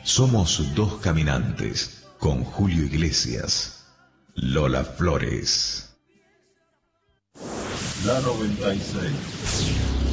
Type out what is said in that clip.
Somos dos caminantes con Julio Iglesias, Lola Flores. La 96.